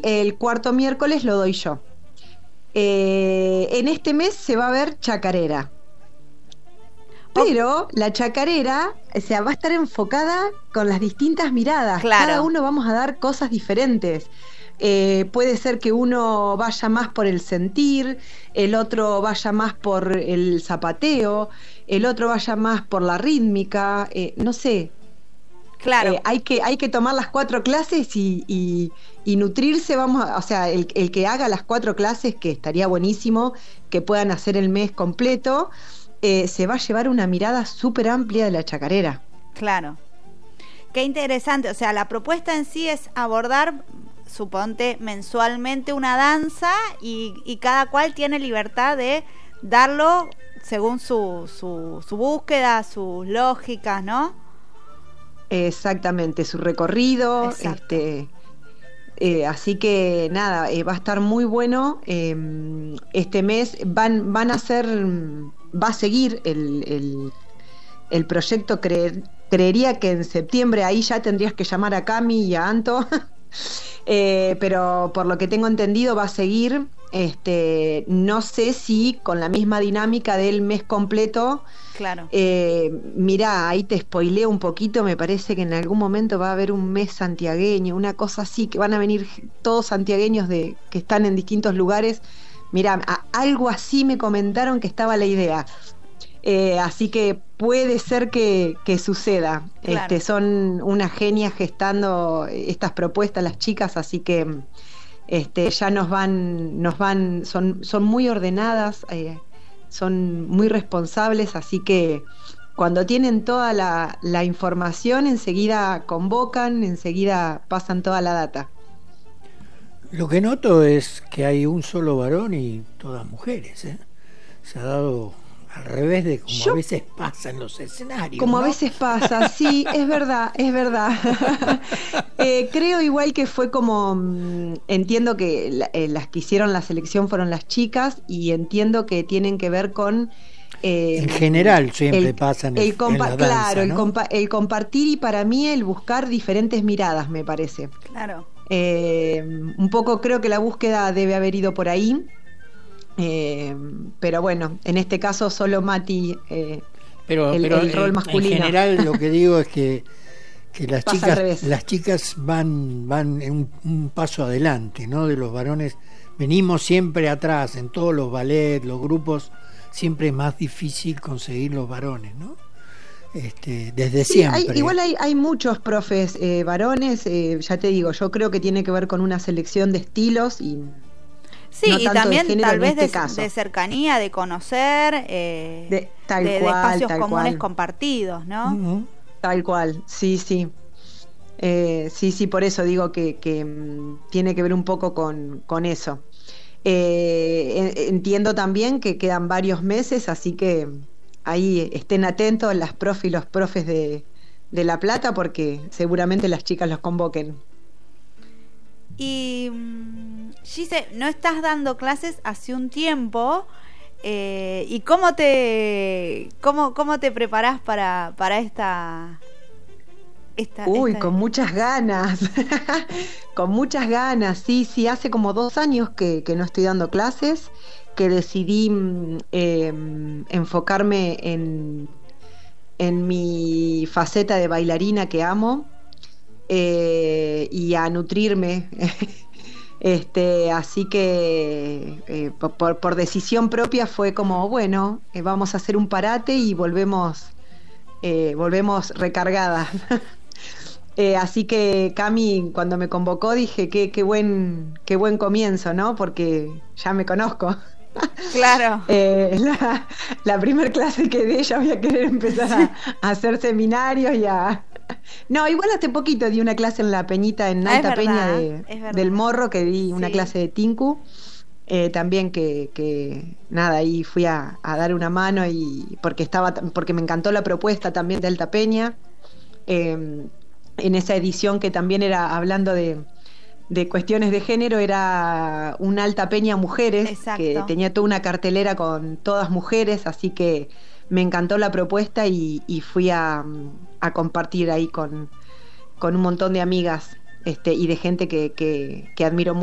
el cuarto miércoles lo doy yo. En este mes se va a ver chacarera. Pero la chacarera, o sea, va a estar enfocada con las distintas miradas. Claro. Cada uno vamos a dar cosas diferentes. Puede ser que uno vaya más por el sentir, el otro vaya más por el zapateo, el otro vaya más por la rítmica, no sé. Claro. Hay que tomar las 4 clases y nutrirse, o sea, el que haga las 4 clases, que estaría buenísimo, que puedan hacer el mes completo, se va a llevar una mirada súper amplia de la chacarera. Claro. Qué interesante. O sea, la propuesta en sí es abordar, suponte, mensualmente una danza y cada cual tiene libertad de darlo según su búsqueda, sus lógicas, ¿no? Exactamente, su recorrido. Exacto. Así que nada, va a estar muy bueno. Este mes van a hacer, va a seguir el proyecto. Creería que en septiembre ahí ya tendrías que llamar a Cami y a Anto. Pero por lo que tengo entendido va a seguir. No sé si con la misma dinámica del mes completo. Claro. Mirá, ahí te spoileo un poquito. Me parece que en algún momento va a haber un mes santiagueño, una cosa así, que van a venir todos santiagueños que están en distintos lugares. Mirá, algo así me comentaron que estaba la idea. Así que puede ser que suceda. Claro. Son unas genias gestando estas propuestas las chicas, así que ya nos van, son muy ordenadas, son muy responsables, así que cuando tienen toda la información, enseguida convocan, enseguida pasan toda la data. Lo que noto es que hay un solo varón y todas mujeres, ¿eh? Se ha dado al revés de como a veces pasa en los escenarios. Como ¿no? a veces pasa, sí, es verdad, es verdad. Creo igual que fue como, entiendo que las que hicieron la selección fueron las chicas y entiendo que tienen que ver con... en general siempre pasa en la danza, claro, ¿no? el compartir y para mí el buscar diferentes miradas, me parece. Claro. Un poco creo que la búsqueda debe haber ido por ahí. Pero bueno, en este caso solo Mati, pero el rol masculino. En general lo que digo es que las chicas van en un paso adelante, ¿no? De los varones venimos siempre atrás, en todos los ballets, los grupos, siempre es más difícil conseguir los varones, ¿no? Desde siempre. Igual hay muchos profes varones, ya te digo, yo creo que tiene que ver con una selección de estilos y sí, no y tanto también de género tal vez en este caso. de cercanía, de conocer, de espacios comunes compartidos, ¿no? Uh-huh. Tal cual, sí. Sí, por eso digo que tiene que ver un poco con eso. Entiendo también que quedan varios meses, así que ahí estén atentos las profes y los profes de La Plata, porque seguramente las chicas los convoquen. Y Gise, no estás dando clases hace un tiempo, ¿y cómo te preparás para esta? Con muchas ganas. Con muchas ganas, sí, hace como 2 años que no estoy dando clases, que decidí enfocarme en mi faceta de bailarina que amo, y a nutrirme. Así que por decisión propia fue como, bueno, vamos a hacer un parate y volvemos recargadas. Así que Cami, cuando me convocó, dije qué buen comienzo, ¿no? Porque ya me conozco. Claro. La primer clase que dé ya voy a querer empezar a hacer seminarios y a... No, igual hace poquito di una clase en La Peñita, en Alta Peña del Morro, que di una clase de Tinku. También que nada, ahí fui a dar una mano y porque me encantó la propuesta también de Alta Peña. En esa edición que también era hablando de cuestiones de género, era una Alta Peña Mujeres. Exacto. Que tenía toda una cartelera con todas mujeres, así que me encantó la propuesta y fui a compartir ahí con un montón de amigas y de gente que admiro mucho.